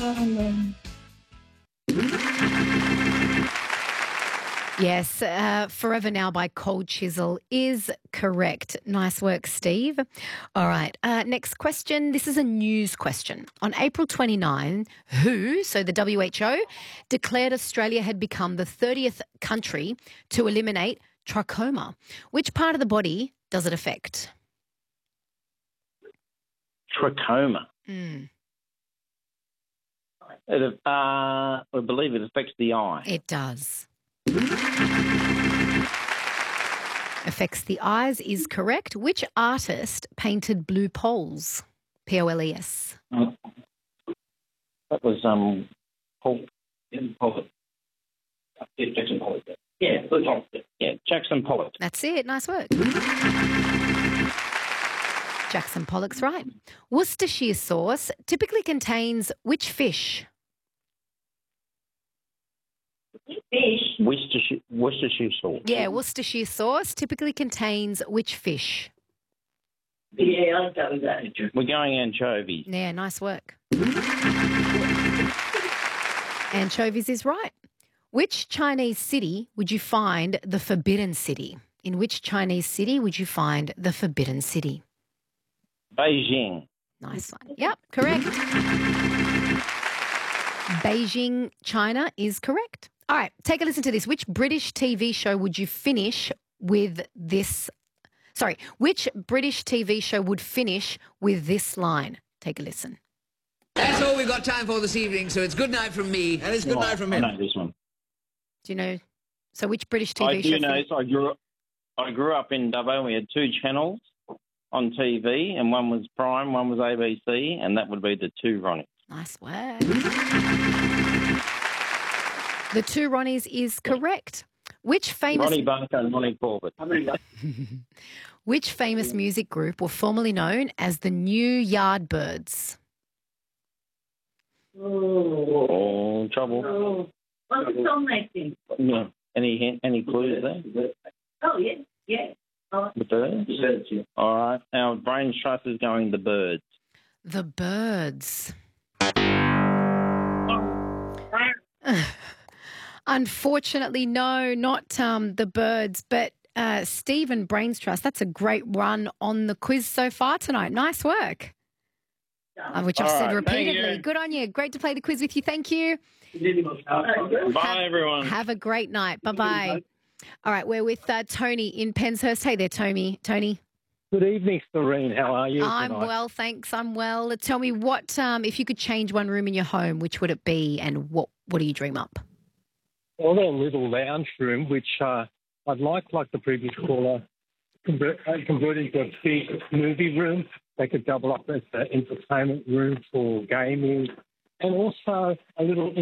Yes, Forever Now by Cold Chisel is correct. Nice work, Steve. All right, next question. This is a news question. On April 29, WHO, so the WHO, declared Australia had become the 30th country to eliminate trachoma. Which part of the body does it affect? Trachoma. Mm. I believe it affects the eye. It does. Affects the eyes is correct. Which artist painted Blue Poles? Poles. That was Paul. Pollock. Jackson Pollock. Yeah, Jackson Pollock. That's it. Nice work. Jackson Pollock's right. Worcestershire sauce typically contains which fish? Worcestershire sauce. Yeah, Worcestershire sauce typically contains which fish? Yeah, I'll go with that. We're going anchovies. Yeah, nice work. Anchovies is right. Which Chinese city would you find the Forbidden City? In which Chinese city would you find the Forbidden City? Beijing. Nice one. Yep, correct. Beijing, China is correct. All right, take a listen to this. Which British TV show would you finish with this? Sorry, which British TV show would finish with this line? Take a listen. That's all we've got time for this evening, so it's good night from me, and it's good night from him. I know this one. Do you know? So which British TV show? I do know. So I grew up in Dubbo. We had two channels on TV, and one was Prime, one was ABC, and that would be the Two Ronnies. Nice work. The Two Ronnies is correct. Which famous Ronnie Bunker and Ronnie Corbett. Which famous music group were formerly known as the New Yardbirds? Oh, trouble. Oh, what's the song they sing? Yeah. Any clues there? Oh, yeah. Oh, The Birds? Yeah. All right. Our brain trust is going the Birds. The Birds. Unfortunately, no, not the Birds, but Stephen Brains Trust. That's a great run on the quiz so far tonight. Nice work. Which I've said repeatedly. Good on you. Great to play the quiz with you. Thank you. Bye, everyone. Have a great night. Bye-bye. All right, we're with Tony in Penshurst. Hey there, Tony. Good evening, Serene. How are you I'm tonight? well, thanks. I'm well. Tell me what, if you could change one room in your home, which would it be, and what do you dream up? Well, a little lounge room, which I'd like the previous caller, convert into a big movie room. They could double up as an entertainment room for gaming, and also a little